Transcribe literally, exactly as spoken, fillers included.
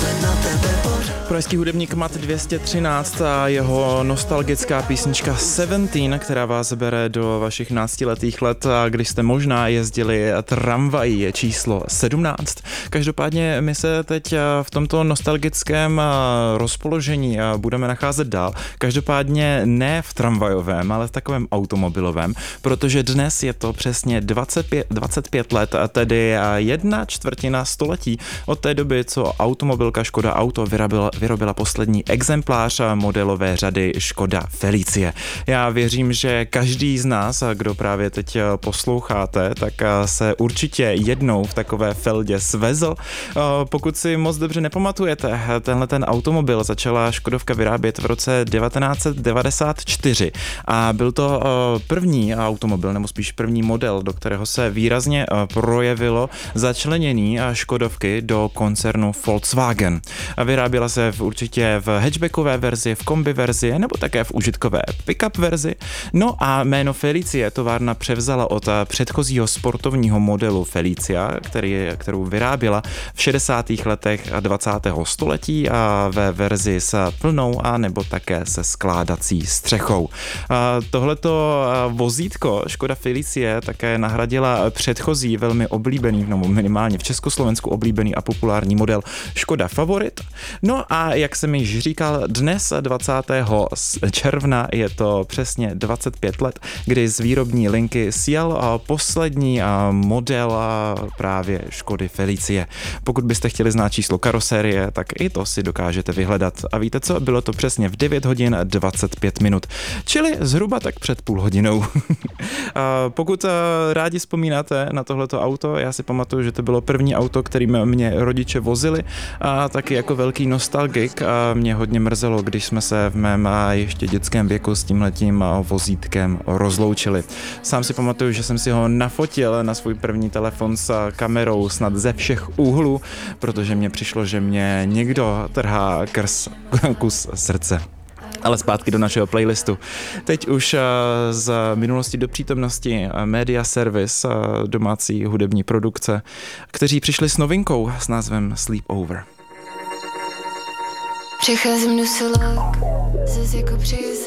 Pražský hudebník Mat dvě stě třináct a jeho nostalgická písnička sedmnáct, která vás bere do vašich náctiletých let, když jste možná jezdili tramvají, je číslo sedmnáct. Každopádně my se teď v tomto nostalgickém rozpoložení budeme nacházet dál. Každopádně ne v tramvajovém, ale v takovém automobilovém, protože dnes je to přesně dvacet pět, dvacet pět let, tedy jedna čtvrtina století od té doby, co automobilka Škoda Auto vyrobila, vyrobila poslední exemplář modelové řady Škoda Felicie. Já věřím, že každý z nás, kdo právě teď posloucháte, tak se určitě jednou v takové Feldě svezl. Pokud si moc dobře nepamatujete, tenhle ten automobil začala Škodovka vyrábět v roce devatenáct set devadesát čtyři a byl to první automobil, nebo spíš první model, do kterého se výrazně projevilo začlenění Škodovky do koncernu Volkswagen. Vyráběla se v, určitě v hatchbackové verzi, v kombi verzi, nebo také v užitkové pick-up verzi. No a jméno Felicie továrna převzala od předchozího sportovního modelu Felicia, který, kterou vyráběla v šedesátých letech dvacátého století a ve verzi s plnou a nebo také se skládací střechou. Tohleto vozítko Škoda Felicie také nahradila předchozí velmi oblíbený, no minimálně v Československu oblíbený a populární model Škoda Favorit. No a jak jsem již říkal, dnes dvacátého června je to přesně dvacet pět let, kdy z výrobní linky sjel poslední model právě Škody Felicie. Pokud byste chtěli znát číslo karosérie, tak i to si dokážete vyhledat. A víte co? Bylo to přesně v devět hodin dvacet pět minut, čili zhruba tak před půl hodinou. Pokud rádi vzpomínáte na tohleto auto, já si pamatuju, že to bylo první auto, kterým mě rodiče vozili a taky jako velký nostalgik a mě hodně mrzelo, když jsme se v mém ještě dětském věku s tímhletím vozítkem rozloučili. Sám si pamatuju, že jsem si ho nafotil na svůj první telefon s kamerou snad ze všech úhlů, protože mně přišlo, že mě někdo trhá krz kus srdce. Ale zpátky do našeho playlistu. Teď už z minulosti do přítomnosti Media Service, domácí hudební produkce, kteří přišli s novinkou s názvem Sleepover. Přecházím do silok, zase jako přijezd